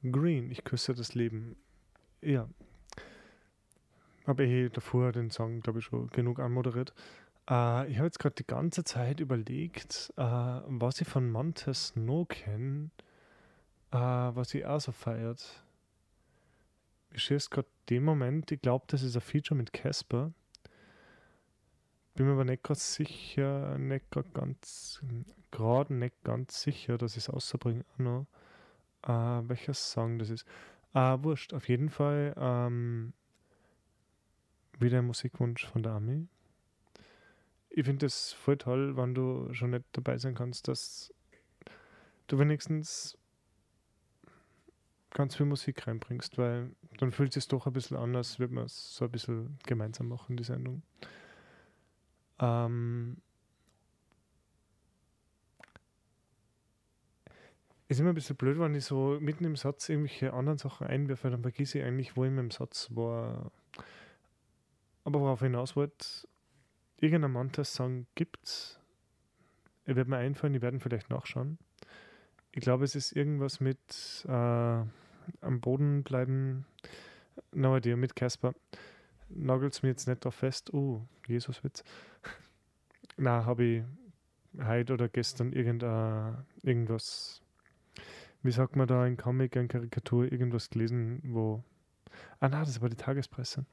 Green, ich küsse das Leben. Ja, habe davor den Song, glaube ich, schon genug anmoderiert. Ich habe jetzt gerade die ganze Zeit überlegt, was ich von Montez Snow kenne, was ich auch so feiert. Ich schieße gerade den Moment, ich glaube, das ist ein Feature mit Casper. Bin mir aber nicht gerade sicher, nicht ganz sicher, dass ich es rausbringe auch noch. Welcher Song das ist. Wurscht, auf jeden Fall wieder ein Musikwunsch von der Ami. Ich finde es voll toll, wenn du schon nicht dabei sein kannst, dass du wenigstens ganz viel Musik reinbringst, weil dann fühlt es sich doch ein bisschen anders, wird man es so ein bisschen gemeinsam machen, die Sendung. Ist immer ein bisschen blöd, wenn ich so mitten im Satz irgendwelche anderen Sachen einwerfe, dann vergesse ich eigentlich, wo ich mit dem Satz war. Aber worauf ich hinaus wollte, irgendein Montez-Song gibt's. Er wird mir einfallen, die werden vielleicht nachschauen. Ich glaube, es ist irgendwas mit am Boden bleiben. No idea, mit Casper. Nagelt's mir jetzt nicht drauf fest. Jesuswitz. Na, habe ich heute oder gestern irgendwas, wie sagt man da, ein Comic, eine Karikatur, irgendwas gelesen, wo. Das war die Tagespresse.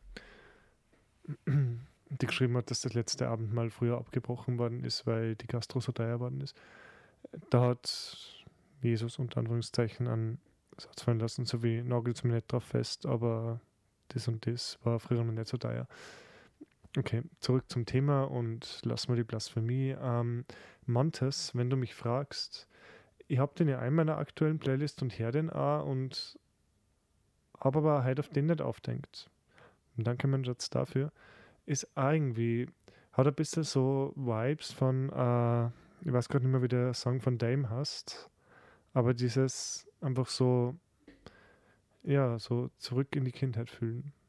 Die geschrieben hat, dass das letzte Abendmahl früher abgebrochen worden ist, weil die Gastro so teuer worden ist. Da hat Jesus unter Anführungszeichen einen Satz fallen lassen, so wie nagelt's mir nicht drauf fest, aber das und das war früher noch nicht so teuer. Okay, zurück zum Thema und lass mal die Blasphemie. Montez, wenn du mich fragst, ich habe den ja einmal in meiner aktuellen Playlist und höre den auch und habe aber heute auf den nicht aufdenkt. Und danke, mein Schatz, dafür. Ist auch irgendwie, hat ein bisschen so Vibes von, ich weiß gerade nicht mehr, wie der Song von Dame heißt, aber dieses einfach so, ja, so zurück in die Kindheit fühlen.